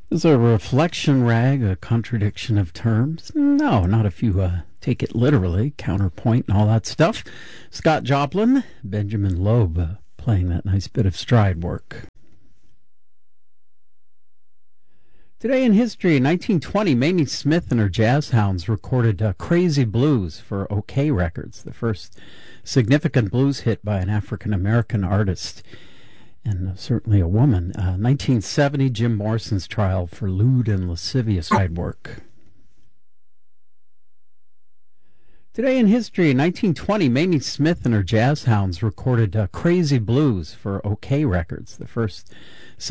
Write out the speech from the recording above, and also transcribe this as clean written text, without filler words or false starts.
Is a reflection rag a contradiction of terms? No, not if you take it literally, counterpoint and all that stuff. Scott Joplin, Benjamin Loeb playing that nice bit of stride work. Today in history, in 1920, Mamie Smith and her Jazz Hounds recorded Crazy Blues for OK Records, the first significant blues hit by an African-American artist, and certainly a woman. 1970, Jim Morrison's trial for lewd and lascivious stride work. Today in history, in 1920, Mamie Smith and her Jazz Hounds recorded Crazy Blues for OK Records, the first